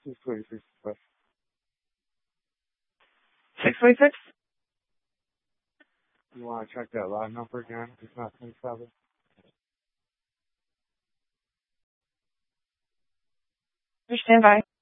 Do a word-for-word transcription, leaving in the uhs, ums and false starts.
six twenty-six. six twenty-six? You want to check that line number again? It's not twenty-seven. Stand by.